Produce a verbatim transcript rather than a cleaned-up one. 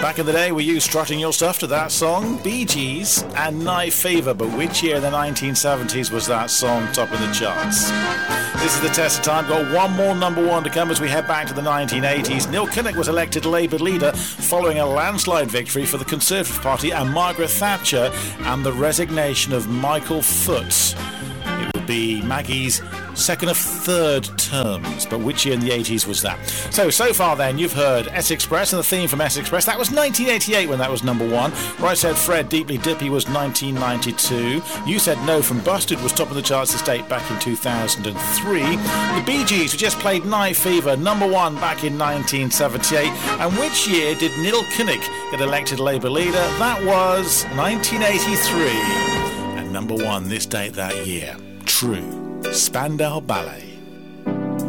Back in the day, were you strutting your stuff to that song? Bee Gees and Night Fever, but which year in the nineteen seventies was that song top of the charts? This is the test of time. Got one more number one to come as we head back to the nineteen eighties. Neil Kinnock was elected Labour leader following a landslide victory for the Conservative Party and Margaret Thatcher and the resignation of Michael Foot. It would be Maggie's second of third terms, but which year in the eighties was that? So, so far then, you've heard S Express and the theme from S Express. That was nineteen eighty-eight when that was number one. Right Said Fred, Deeply Dippy was nineteen ninety-two. You Said No from Busted was top of the charts this date back in two thousand three. The Bee Gees, we just played Night Fever, number one back in nineteen seventy-eight. And which year did Neil Kinnock get elected Labour leader? That was nineteen eighty-three. And number one this date that year. True. Spandau Ballet.